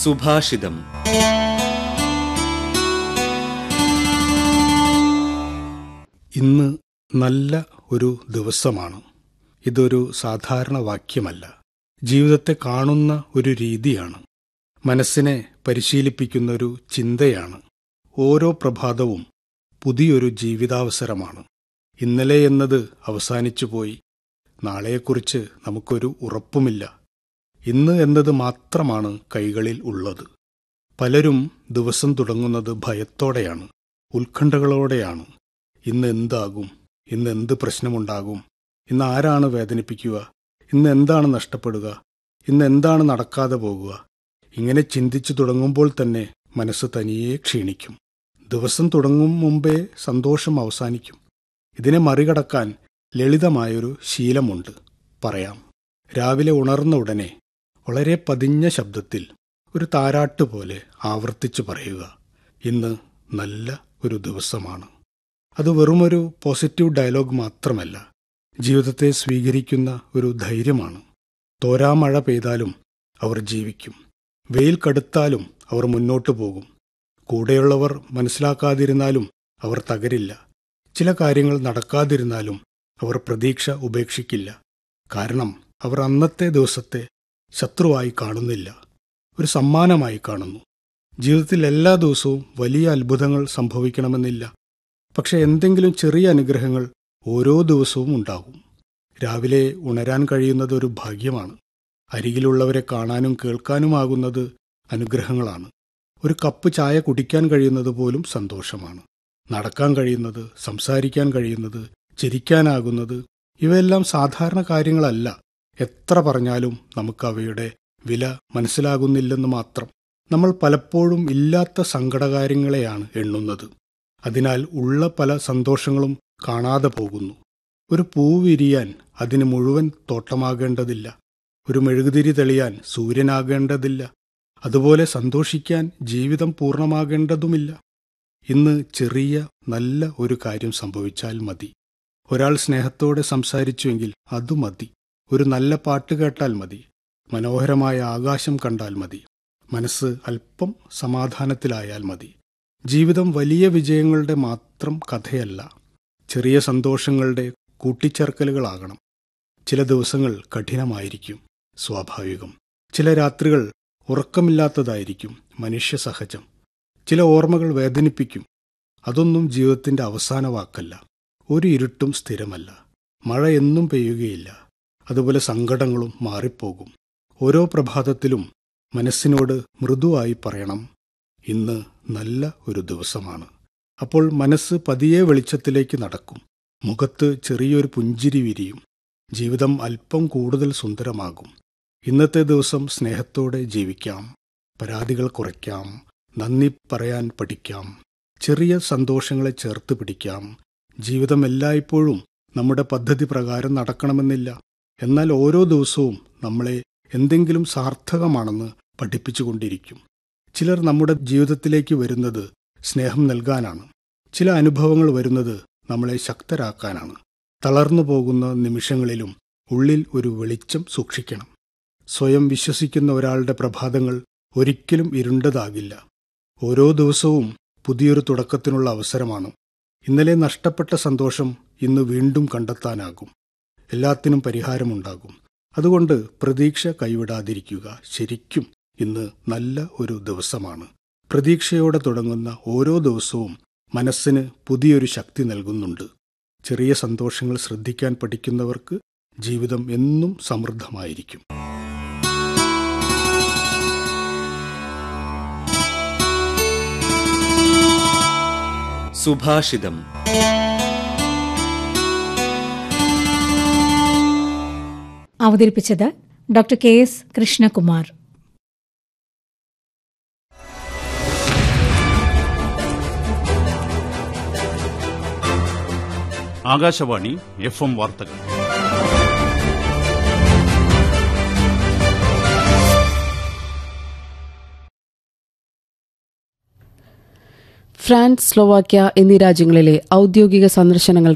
സുഭാഷിതം. ഇന്ന് നല്ല ഒരു ദിവസമാണ്. ഇതൊരു സാധാരണ വാക്യമല്ല, ജീവിതത്തെ കാണുന്ന ഒരു രീതിയാണ്, മനസ്സിനെ പരിശീലിപ്പിക്കുന്ന ഒരു ചിന്തയാണ്. ഓരോ പ്രഭാതവും പുതിയൊരു ജീവിതാവസരമാണ്. ഇന്നലെ എന്നത് അവസാനിച്ചുപോയി. നാളെയെക്കുറിച്ച് നമുക്കൊരു ഉറപ്പുമില്ല. ഇന്ന് എന്നത് മാത്രമാണ് കൈകളിൽ ഉള്ളത്. പലരും ദിവസം തുടങ്ങുന്നത് ഭയത്തോടെയാണ്, ഉത്കണ്ഠകളോടെയാണ്. ഇന്ന് എന്താകും? ഇന്ന് എന്ത് പ്രശ്നമുണ്ടാകും? ഇന്ന് ആരാണ് വേദനിപ്പിക്കുക? ഇന്ന് എന്താണ് നഷ്ടപ്പെടുക? ഇന്ന് എന്താണ് നടക്കാതെ പോകുക? ഇങ്ങനെ ചിന്തിച്ചു തുടങ്ങുമ്പോൾ തന്നെ മനസ്സ് തനിയെ ക്ഷീണിക്കും. ദിവസം തുടങ്ങും മുമ്പേ സന്തോഷം അവസാനിക്കും. ഇതിനെ മറികടക്കാൻ ലളിതമായൊരു ശീലമുണ്ട്, പറയാം. രാവിലെ ഉണർന്ന ഉടനെ വളരെ പതിഞ്ഞ ശബ്ദത്തിൽ ഒരു താരാട്ട് പോലെ ആവർത്തിച്ചു പറയുക, ഇന്ന് നല്ല ഒരു ദിവസമാണ്. അത് വെറുമൊരു പോസിറ്റീവ് ഡയലോഗ് മാത്രമല്ല, ജീവിതത്തെ സ്വീകരിക്കുന്ന ഒരു ധൈര്യമാണ്. തോരാമഴ പെയ്താലും അവർ ജീവിക്കും. വെയിൽ കടുത്താലും അവർ മുന്നോട്ടു പോകും. കൂടെയുള്ളവർ മനസ്സിലാക്കാതിരുന്നാലും അവർ തകരില്ല. ചില കാര്യങ്ങൾ നടക്കാതിരുന്നാലും അവർ പ്രതീക്ഷ ഉപേക്ഷിക്കില്ല. കാരണം അവർ അന്നത്തെ ദിവസത്തെ ശത്രുവായി കാണുന്നില്ല, ഒരു സമ്മാനമായി കാണുന്നു. ജീവിതത്തിൽ എല്ലാ ദിവസവും വലിയ അത്ഭുതങ്ങൾ സംഭവിക്കണമെന്നില്ല. പക്ഷെ എന്തെങ്കിലും ചെറിയ അനുഗ്രഹങ്ങൾ ഓരോ ദിവസവും ഉണ്ടാകും. രാവിലെ ഉണരാൻ കഴിയുന്നത് ഒരു ഭാഗ്യമാണ്. അരികിലുള്ളവരെ കാണാനും കേൾക്കാനുമാകുന്നത് അനുഗ്രഹങ്ങളാണ്. ഒരു കപ്പ് ചായ കുടിക്കാൻ കഴിയുന്നത് പോലും സന്തോഷമാണ്. നടക്കാൻ കഴിയുന്നത്, സംസാരിക്കാൻ കഴിയുന്നത്, ചിരിക്കാനാകുന്നത്, ഇവയെല്ലാം സാധാരണ കാര്യങ്ങളല്ല. എത്ര പറഞ്ഞാലും നമുക്ക് അവയുടെ വില മനസ്സിലാകുന്നില്ലെന്ന് മാത്രം. നമ്മൾ പലപ്പോഴും ഇല്ലാത്ത സങ്കടകാര്യങ്ങളെയാണ് എണ്ണുന്നത്. അതിനാൽ ഉള്ള പല സന്തോഷങ്ങളും കാണാതെ പോകുന്നു. ഒരു പൂവ് വിരിയാൻ അതിന് മുഴുവൻ തോട്ടമാകേണ്ടതില്ല. ഒരു മെഴുകുതിരി തെളിയാൻ സൂര്യനാകേണ്ടതില്ല. അതുപോലെ സന്തോഷിക്കാൻ ജീവിതം പൂർണ്ണമാകേണ്ടതുമില്ല. ഇന്ന് ചെറിയ നല്ല ഒരു കാര്യം സംഭവിച്ചാൽ മതി. ഒരാൾ സ്നേഹത്തോടെ സംസാരിച്ചുവെങ്കിൽ അതു മതി. ഒരു നല്ല പാട്ട് കേട്ടാൽ മതി. മനോഹരമായ ആകാശം കണ്ടാൽ മതി. മനസ്സ് അല്പം സമാധാനത്തിലായാൽ മതി. ജീവിതം വലിയ വിജയങ്ങളുടെ മാത്രം കഥയല്ല, ചെറിയ സന്തോഷങ്ങളുടെ കൂട്ടിച്ചേർക്കലുകളാകണം. ചില ദിവസങ്ങൾ കഠിനമായിരിക്കും, സ്വാഭാവികം. ചില രാത്രികൾ ഉറക്കമില്ലാത്തതായിരിക്കും, മനുഷ്യ സഹജം. ചില ഓർമ്മകൾ വേദനിപ്പിക്കും. അതൊന്നും ജീവിതത്തിന്റെ അവസാന വാക്കല്ല. ഒരു ഇരുട്ടും സ്ഥിരമല്ല. മഴ എന്നും പെയ്യുകയില്ല. അതുപോലെ സങ്കടങ്ങളും മാറിപ്പോകും. ഓരോ പ്രഭാതത്തിലും മനസ്സിനോട് മൃദുവായി പറയണം, ഇന്ന് നല്ല ഒരു ദിവസമാണ്. അപ്പോൾ മനസ്സ് പതിയെ വെളിച്ചത്തിലേക്ക് നടക്കും. മുഖത്ത് ചെറിയൊരു പുഞ്ചിരി വിരിയും. ജീവിതം അല്പം കൂടുതൽ സുന്ദരമാകും. ഇന്നത്തെ ദിവസം സ്നേഹത്തോടെ ജീവിക്കാം. പരാതികൾ കുറയ്ക്കാം. നന്ദി പറയാൻ പഠിക്കാം. ചെറിയ സന്തോഷങ്ങളെ ചേർത്ത് പിടിക്കാം. ജീവിതം എല്ലായ്പ്പോഴും നമ്മുടെ പദ്ധതി പ്രകാരം നടക്കണമെന്നില്ല. എന്നാൽ ഓരോ ദിവസവും നമ്മളെ എന്തെങ്കിലും സാർത്ഥകമാണെന്ന് പഠിപ്പിച്ചുകൊണ്ടിരിക്കും. ചിലർ നമ്മുടെ ജീവിതത്തിലേക്ക് വരുന്നത് സ്നേഹം നൽകാനാണ്. ചില അനുഭവങ്ങൾ വരുന്നത് നമ്മളെ ശക്തരാക്കാനാണ്. തളർന്നു പോകുന്ന നിമിഷങ്ങളിലും ഉള്ളിൽ ഒരു വെളിച്ചം സൂക്ഷിക്കണം. സ്വയം വിശ്വസിക്കുന്ന ഒരാളുടെ പ്രഭാതങ്ങൾ ഒരിക്കലും ഇരുണ്ടതാകില്ല. ഓരോ ദിവസവും പുതിയൊരു തുടക്കത്തിനുള്ള അവസരമാണ്. ഇന്നലെ നഷ്ടപ്പെട്ട സന്തോഷം ഇന്ന് വീണ്ടും കണ്ടെത്താനാകും. എല്ലാത്തിനും പരിഹാരമുണ്ടാകും. അതുകൊണ്ട് പ്രതീക്ഷ കൈവിടാതിരിക്കുക. ശരിക്കും ഇന്ന് നല്ല ഒരു ദിവസമാണ്. പ്രതീക്ഷയോടെ തുടങ്ങുന്ന ഓരോ ദിവസവും മനസ്സിന് പുതിയൊരു ശക്തി നൽകുന്നുണ്ട്. ചെറിയ സന്തോഷങ്ങൾ ശ്രദ്ധിക്കാൻ പഠിക്കുന്നവർക്ക് ജീവിതം എന്നും സമൃദ്ധമായിരിക്കും. സുഭാഷിതം. അവതരിപ്പിച്ചത് doctor KS. Krishnakumar. Akashvani FM വാർത്തകൾ. ഫ്രാൻസ്, സ്ലോവാക്യ എന്നീ രാജ്യങ്ങളിലെ ഔദ്യോഗിക സന്ദർശനങ്ങൾ